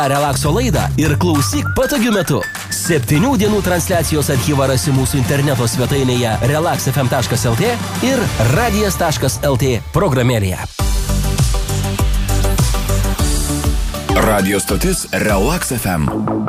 Relakso laidą ir klausyk patogiu metu. 7 dienų transliacijos archyvą rasi mūsų interneto svetainėje relaxfm.lt ir radijas.lt programėlėje. Radio stotis Relax FM.